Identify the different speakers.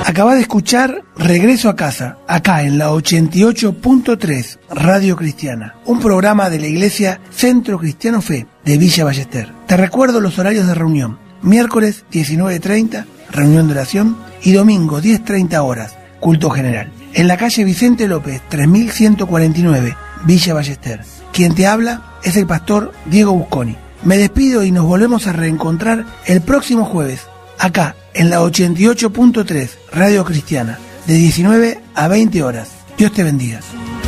Speaker 1: Acabás de escuchar Regreso a Casa, acá en la 88.3 Radio Cristiana, un programa de la Iglesia Centro Cristiano Fe de Villa Ballester. Te recuerdo los horarios de reunión: miércoles 19:30, reunión de oración, y domingo 10:30 horas, culto general. En la calle Vicente López, 3149, Villa Ballester. Quien te habla es el pastor Diego Busconi. Me despido y nos volvemos a reencontrar el próximo jueves, acá en la 88.3 Radio Cristiana, de 19 a 20 horas. Dios te bendiga.